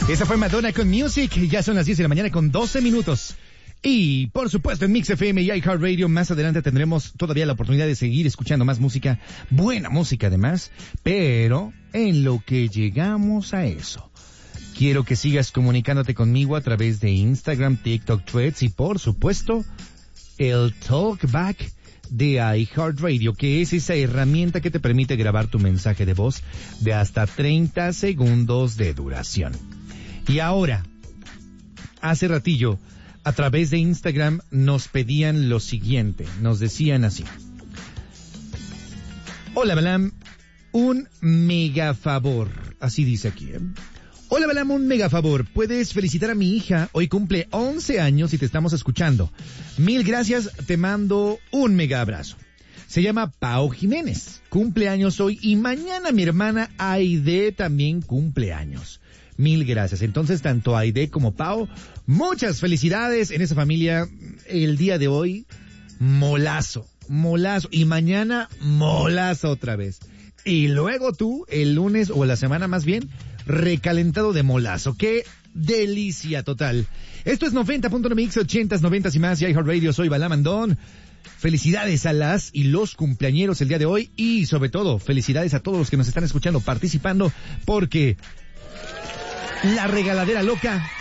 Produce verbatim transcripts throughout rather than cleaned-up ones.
Esa fue Madonna con Music. Ya son las diez de la mañana con doce minutos. Y, por supuesto, en Mix F M y iHeartRadio más adelante tendremos todavía la oportunidad de seguir escuchando más música, buena música además, pero en lo que llegamos a eso, quiero que sigas comunicándote conmigo a través de Instagram, TikTok, Threads y, por supuesto, el Talkback de iHeartRadio, que es esa herramienta que te permite grabar tu mensaje de voz de hasta treinta segundos de duración. Y ahora, hace ratillo, a través de Instagram nos pedían lo siguiente, nos decían así. Hola Balam, un mega favor, así dice aquí, ¿eh? Hola Balam, un mega favor, puedes felicitar a mi hija, hoy cumple once años y te estamos escuchando. Mil gracias, te mando un mega abrazo. Se llama Pau Jiménez, cumple años hoy y mañana mi hermana Aide también cumple años. Mil gracias. Entonces, tanto Aide como Pau, muchas felicidades en esa familia. El día de hoy, molazo, molazo. Y mañana, molazo otra vez. Y luego tú, el lunes o la semana más bien, recalentado de molazo. ¡Qué delicia total! Esto es noventa punto nueve Mix, ochentas, noventas y más. Y iHeartRadio, soy Balam Andón. Felicidades a las y los cumpleañeros el día de hoy. Y sobre todo, felicidades a todos los que nos están escuchando, participando, porque la regaladera loca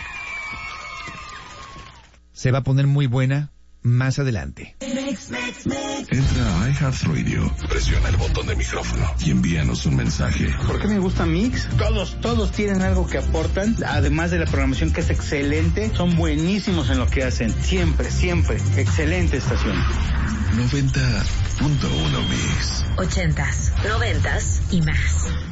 se va a poner muy buena más adelante. Entra a iHeartRadio, presiona el botón de micrófono y envíanos un mensaje. ¿Por qué me gusta Mix? Todos, todos tienen algo que aportan, además de la programación que es excelente, son buenísimos en lo que hacen, siempre, siempre, excelente estación. noventa punto uno Mix. Ochentas, noventas y más.